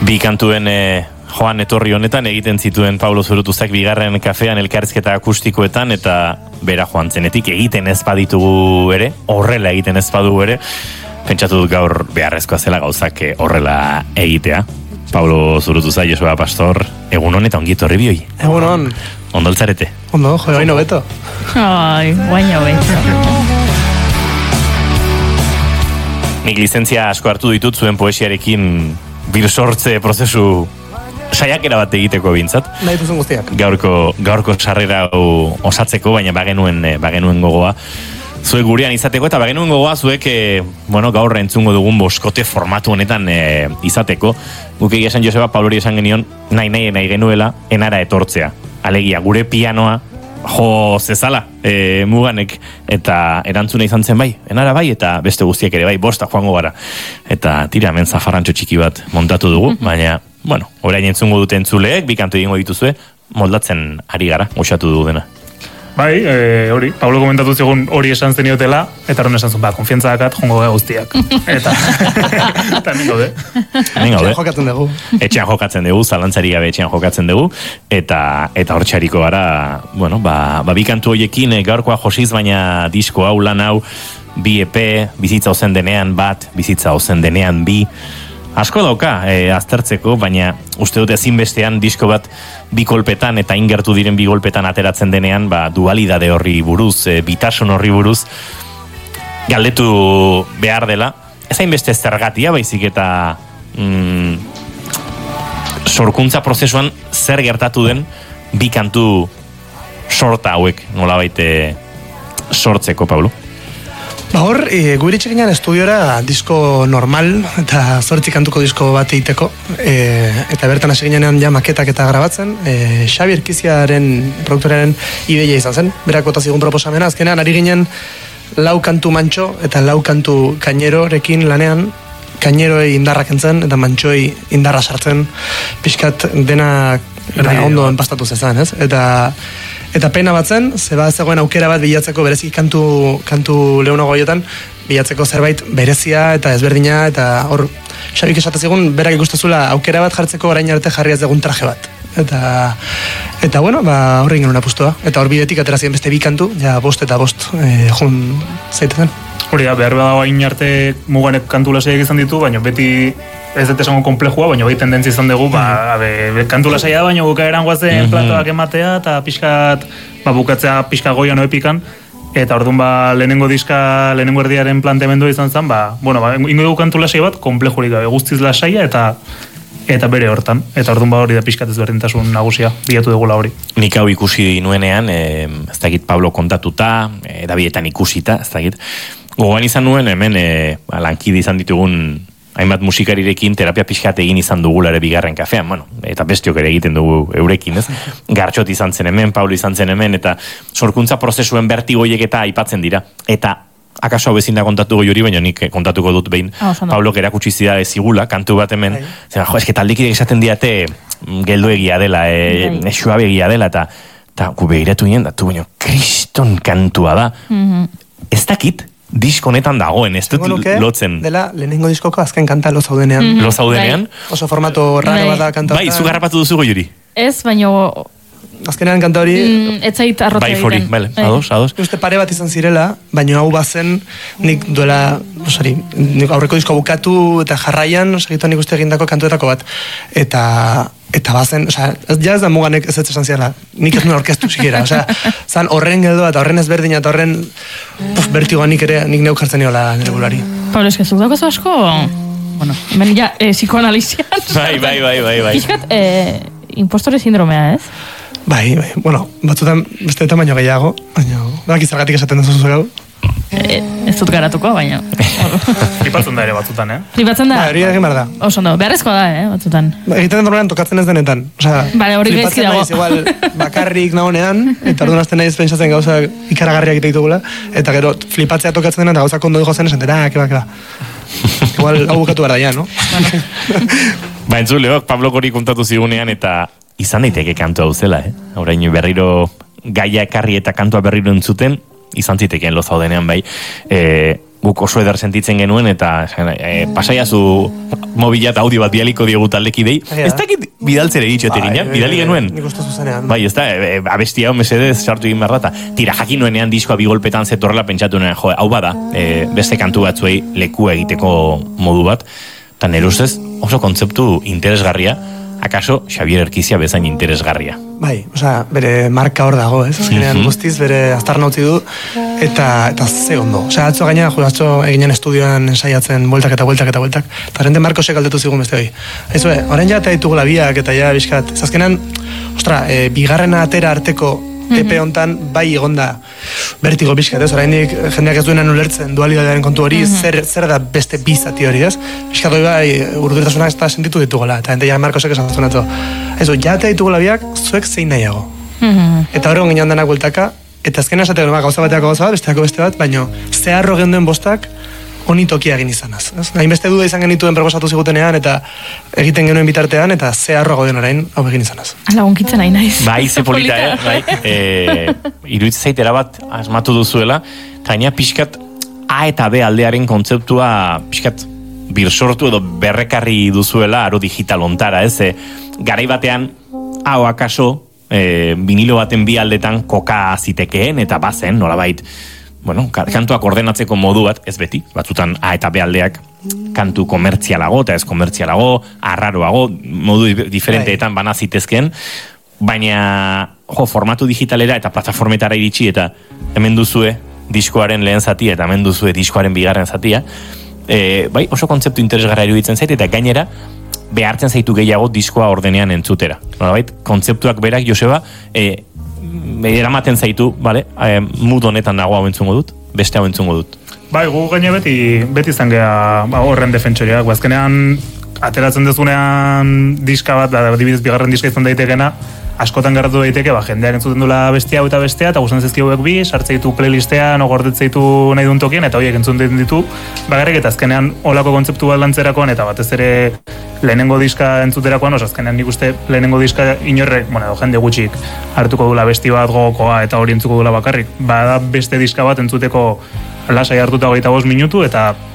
Bi kantuen joan etorri honetan egiten zituen Pablo Zurutuzak bigarren kafean elkarrizketa akustikoetan eta bera joan zenetik egiten ez baditugu ere, horrela egiten ez badugu ere, pentsatu dut gaur beharrezkoa zela gauzak horrela egitea. Pablo Zurutuza, Josua Pastor, egun honetan ongi etorri bioi. Egun hon. Ondo altzarete? Ondo, jo, baino beto. Ai, baino beto. Nik lizentzia asko hartu ditut zuen poesiarekin birsortze prozesu saiakera bat egiteko bintzat. Nahi duzen guztiak. Gaurko sarrera osatzeko, baina bagenuen gogoa. Zuek gurean izateko, eta bagenuen gogoa zuek, gaur entzungo dugun boskote formatu honetan izateko. Guk egia esan Joseba Pablori esan genion, nahi genuela, enara etortzea. Alegia, gure pianoa, jo zezala, muganek, eta erantzuna izan zen bai, enara bai, eta beste guztiak ere bai, bosta joango gara. Eta tira, hemen zafarrantxo txiki bat montatu dugu, baina, orain entzungo dute entzuleek, bi kantu egingo dituzue, moldatzen ari gara, goxatu dugu dena. Bai, hori, Pablo komentatu zigun hori esan zeniotela, eta horren esan zuen, konfiantza dakat, jongo gara guztiak. Eta hemen gaude. Etxean jokatzen dugu. Etxean jokatzen dugu, zalantzari gabe etxean jokatzen dugu, eta hor txariko gara, bi kantu horiekin gaurkoa josiz, baina disko hau, lan hau, bi EP, bizitza ozen denean bat, bizitza ozen denean bi, asko dauka aztertzeko, baina uste dute ezinbestean disko bat bi kolpetan eta ingertu diren bi kolpetan ateratzen denean, dualidade horri buruz, bitasun horri buruz, galdetu behar dela. Ez hainbeste zergatia, baizik eta sorkuntza prozesuan zer gertatu den bi kantu sorta hauek nolabait sortzeko, Pablo. Hor, gure itxeginan estudiora disko normal eta 8 kantuko disko bat egiteko, eta bertan hasi ginean ja maketak eta grabatzen, Xabi Erkiziaren produktoraren ideia izan zen, berak bota zigun proposamena, azkenean ari ginen 4 kantu mantxo eta 4 kantu kainerorekin lanean, kaineroi indarrak entzen eta mantxoi indarra sartzen, pixkat dena ondo enpastatu zezan, ez? Eta pena batzen, zeba zegoen aukera bat bilatzeko bereziki kantu lehunago goiotan, bilatzeko zerbait berezia eta ezberdina, eta hor, Xabik esatezigun, berak ikustezula aukera bat jartzeko orain arte jarri ez egun traje bat. Eta horri genuen apustua. Eta hor bidetik aterazien beste bi kantu, ja bost jun zaitezen. Hori da, behar badago hain arte muganek kantu lasaiak izan ditu, baina beti ez dut esango komplejua, baina bai tendentzia izan dugu, kantu lasaia da, baina bukaeran guazen platoak ematea, eta pixkat, bukatzea pixka goian oepikan, eta orduan lehenengo erdiaren planteamendu izan zen, ingo dugu kantu lasai bat, komplejurik gabe, guztiz lasaia, eta bere hortan, eta orduan hori da pixkat ezberdintasun nagusia, bilatu dugula hori. Nik hau ikusi nuenean, ez dakit Pablo kontatuta, edabietan ikusita, ez dakit, gogoan izan nuen, hemen lankide izan ditugun hainbat musikarirekin terapia pixkat egin izan dugula ere bigarren kafean, eta bestiok ere egiten dugu eurekin, ez? Gartxot izan zen hemen, Pablo izan zen hemen, eta sorkuntza prozesuen bertigoiek eta aipatzen dira. Eta akaso hau ezin da kontatuko juri, baina nik kontatuko dut behin, Pablok erakutsi zida ezigula, kantu bat hemen, eske taldikidek esaten diate geldoegia dela, suabegia dela, eta gu behiratu nien, datu baina kriston kantua da. Ez dakit, disko honetan dagoen, ez dut lotzen. Dela, lehenengo diskoko azken kanta lo zaudenean. Lo zaudenean? Oso formato raro bat da kanta. Bai, zu garrapatu duzuko juri? Ez, baina azkenean kanta hori etzait arrotza egiten. Bai, ados. Uste pare bat izan zirela, baina hau bazen nik duela, nik aurreko disko bukatu eta jarraian, segitu nik uste egindako kantuetako bat. Eta bazen, ez da muganek ez esan ziala, nik ez nuen orkestu sikiera, zan horren geldoa eta horren ezberdina eta horren bertigoa nik neuk jartzen niola nire bulari. Pablo, ez zuk daukazu asko, hemen ja, psikoanalizian. Bai. Pixkat, impostore sindromea, ez? Bai, batzutan beste eta baino gehiago, baina baki zergatik esaten duzu gau. Ez dut garatuko, baina. Flipatzen da ere batzutan, Flipatzen da? Hori egin behar da. Oso ondo, beharrezkoa da, batzutan. Egiten den horrean tokatzen ez denetan. Bale, hori gaizki dago. Igual bakarrik nagonean, eta orduan azten nahiz pentsatzen gauza ikaragarriak egiteko eta gero flipatzea tokatzen denean, eta gauzak ondo dijo zen esan, keba. Igual hau bukatu behar da, no? Entzuleok, Pablo hori kontatu zigunean, eta izan daiteke kantua hau zela, Orain berriro gaia ekarri eta kantua berriro entzuten, izan zitekeen lo zaudenean bai, guk oso eder sentitzen genuen, eta pasaiazu mobila eta audio bat bialiko diegu taldekidei. Ez dakit bidaltzere ditxoterina, bidali genuen. Nik uste zuzenean. Bai, ez da, abestia hon mesedez sartu egin behar da, tira jakin nuenean diskoa bigolpetan zetorrela pentsatu nuen, jo, hau bada, beste kantu batzuei lekua egiteko modu bat, eta nire ustez oso kontzeptu interesgarria, akaso Xabier Erkizia bezain interesgarria. Bai, osea, bere marka hor dago, ez? Azkenean guztiz bere aztarna utzi du, eta ze ondo. Osea, atzo gaina, atzo eginen estudioan ensaiatzen bueltak, eta rente Markosek aldetu zigun beste hori. Aizue, orain ja eta ditugula biak, eta ja bizkat, ez azkenean, ostra, bigarrena atera arteko epe hontan bai egonda bertigo bizkat, ez? Oraindik jendeak ez duenan ulertzen dualidadearen kontu hori, zer da beste bizati hori, ez? Bizkat hori bai, urdurtasunak ez da sentitu ditugula, eta ente ja Markosek esan zuen Eso, ja eta ditugula biak, zuek zein nahiago. Eta hori onginan denak bueltaka, eta azkena esateko gauza bateako gauza bat, besteako beste bat, baino zeharro geunduen bostak honi tokia egin izanaz. Hainbeste duda izan genituen proposatu zigutenean, eta egiten genuen bitartean, eta zeharroa gauden orain hau egin izanaz. Ala, onkitzen nahi naiz. Bai, ze polita, bai. Iruitz zaitera bat asmatu duzuela, gaina pixkat A eta B aldearen kontzeptua pixkat birsortu edo berrekarri duzuela aro digital ontara, ez? Garai batean, hau akaso, vinilo baten bi aldetan koka zitekeen, eta bazen, nolabait, bueno, kantuak ordenatzeko modu bat, ez beti, batzutan A eta B aldeak kantu komertzialago eta ez komertzialago, arraroago, modu diferenteetan bana zitezken, baina formatu digitalera eta plataformetara iritsi, eta hemen duzue diskoaren lehen zatia eta hemen duzue diskoaren bigarren zatia, bai, oso kontzeptu interesgarra iruditzen zait, eta gainera behartzen zaitu gehiago diskoa ordenean entzutera. Nolabait, kontzeptuak berak, Joseba, eramaten zaitu, vale? Mood honetan nago hau entzungo dut, beste hau entzungo dut. Bai, gu gaine beti izan geha horren defentsoriak. Azkenean, ateratzen dezunean diska bat, adibidez bigarren diska izan daitekena, askotan garratu daiteke, jendeak entzuten dula bestia eta bestea, eta guztan zezkioek bi, sartze ditu playlistean, ogordetzen ditu nahi duen tokien, eta horiek entzuten ditu, bagarrik, eta azkenean olako kontzeptu bat lantzerakoan, eta batez ere lehenengo diska entzuterakoan, azkenean nik uste lehenengo diska inorrek, jende gutxik hartuko dula besti bat gogokoa, eta hori entzuko dula bakarrik, bada beste diska bat entzuteko lasai hartuta 25 minutu, eta